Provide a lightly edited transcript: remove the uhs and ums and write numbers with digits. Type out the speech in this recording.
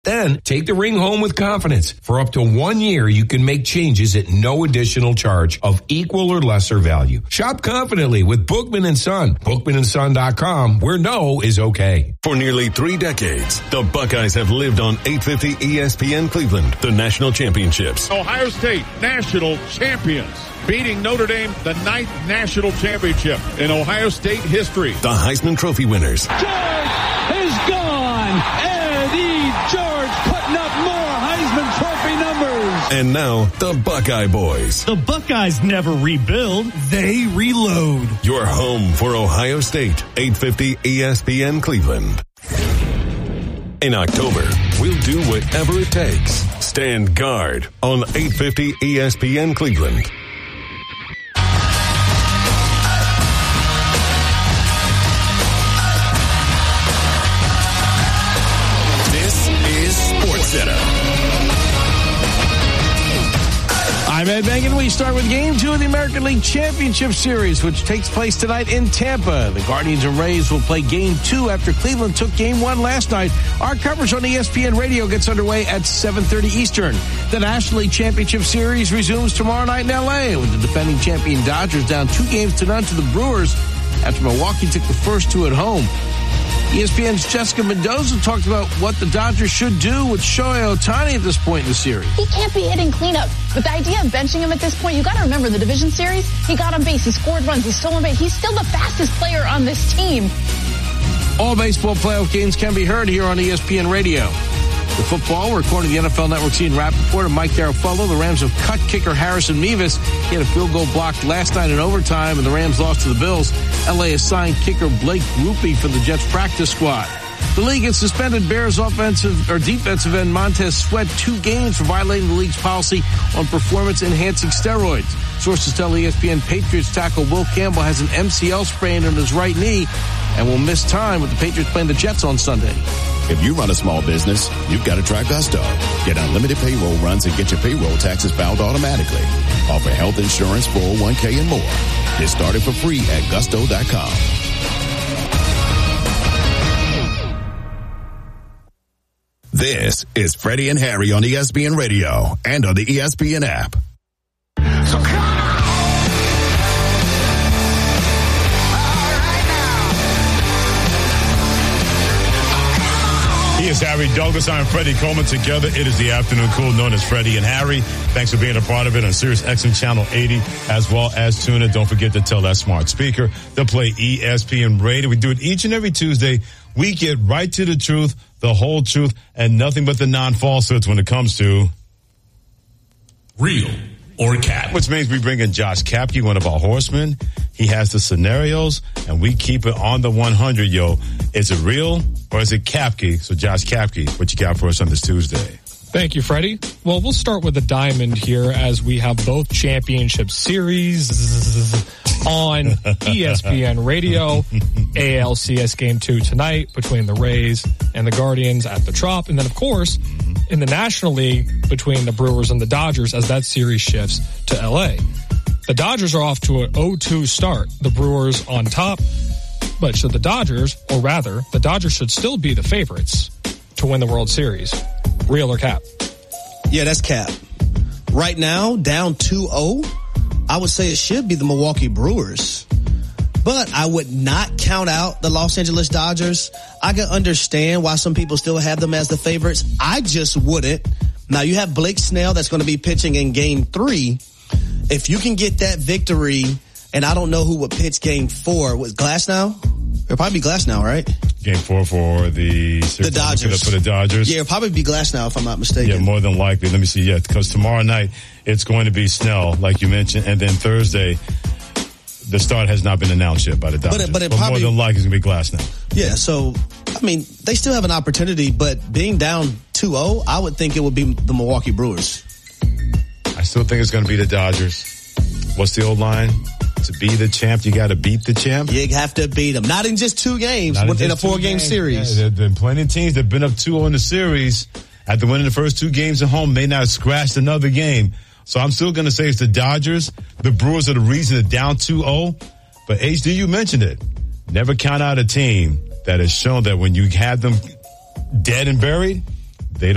Then take the ring home with confidence. For up to 1 year, you can make changes at no additional charge of equal or lesser value. Shop confidently with Bookman & Son. BookmanandSon.com, where no is okay. For nearly 3 decades, the Buckeyes have lived on 850 ESPN Cleveland, the national championships. Ohio State national champions, beating Notre Dame, the 9th national championship in Ohio State history. The Heisman Trophy winners. George is gone. Eddie George putting up more Heisman Trophy numbers. And now, the Buckeye Boys. The Buckeyes never rebuild, they reload. Your home for Ohio State, 850 ESPN Cleveland. In October, we'll do whatever it takes. Stand guard on 850 ESPN Cleveland. This is SportsCenter. I'm Ed Megan. We start with Game 2 of the American League Championship Series, which takes place tonight in Tampa. The Guardians and Rays will play Game 2 after Cleveland took Game 1 last night. Our coverage on ESPN Radio gets underway at 7:30 Eastern. The National League Championship Series resumes tomorrow night in L.A. with the defending champion Dodgers down 2-0 to the Brewers after Milwaukee took the first 2 at home. ESPN's Jessica Mendoza talked about what the Dodgers should do with Shohei Ohtani at this point in the series. He can't be hitting cleanup. But the idea of benching him at this point, you got to remember the division series, he got on base, he scored runs, he stole on base. He's still the fastest player on this team. All baseball playoff games can be heard here on ESPN Radio. The football, we're according to the NFL Network's Ian Rappaport and Mike Garafolo. The Rams have cut kicker Harrison Mevis. He had a field goal blocked last night in overtime, and the Rams lost to the Bills. L.A. assigned kicker Blake Rupe for the Jets practice squad. The league has suspended Bears defensive end Montez Sweat 2 games for violating the league's policy on performance-enhancing steroids. Sources tell ESPN Patriots tackle Will Campbell has an MCL sprain on his right knee and will miss time with the Patriots playing the Jets on Sunday. If you run a small business, you've got to try Gusto. Get unlimited payroll runs and get your payroll taxes filed automatically. Offer health insurance, 401k, and more. Get started for free at gusto.com. This is Freddie and Harry on ESPN Radio and on the ESPN app. He is Harry Douglas. I'm Freddie Coleman. Together, it is the afternoon cool known as Freddie and Harry. Thanks for being a part of it on Sirius XM Channel 80, as well as tune in. Don't forget to tell that smart speaker to play ESPN Radio. We do it each and every Tuesday. We get right to the truth, the whole truth, and nothing but the non-falsehoods when it comes to real or cat. Which means we bring in Josh Kapke, one of our horsemen. He has the scenarios, and we keep it on the 100, yo. Is it real or is it Kapke? So, Josh Kapke, what you got for us on this Tuesday? Thank you, Freddie. Well, we'll start with the diamond here as we have both championship series on ESPN Radio. ALCS Game 2 tonight between the Rays and the Guardians at the Trop. And then, of course, in the National League between the Brewers and the Dodgers as that series shifts to L.A. The Dodgers are off to an 0-2 start. The Brewers on top. But should the Dodgers, or rather, the Dodgers should still be the favorites to win the World Series. Real or cap? Yeah, that's cap. Right now, down 2-0, I would say it should be the Milwaukee Brewers. But I would not count out the Los Angeles Dodgers. I can understand why some people still have them as the favorites. I just wouldn't. Now, you have Blake Snell that's going to be pitching in Game 3. If you can get that victory, and I don't know who would pitch Game 4. Was Glasnow? It'll probably be Glasnow, right? Game 4 for the Dodgers. For the Dodgers. Yeah, it'll probably be Glasnow if I'm not mistaken. Yeah, more than likely. Let me see. Yeah, because tomorrow night it's going to be Snell, like you mentioned, and then Thursday the start has not been announced yet by the Dodgers. But probably, more than likely it's going to be Glasnow. Yeah, so, I mean, they still have an opportunity, but being down 2-0, I would think it would be the Milwaukee Brewers. I still think it's going to be the Dodgers. What's the old line? To be the champ, you got to beat the champ. You have to beat them. Not in just 2 games, in a 4-game series. Yeah, there have been plenty of teams that have been up 2-0 in the series. After winning the first 2 games at home, may not have scratched another game. So I'm still going to say it's the Dodgers. The Brewers are the reason they're down 2-0. But HD, you mentioned it. Never count out a team that has shown that when you had them dead and buried,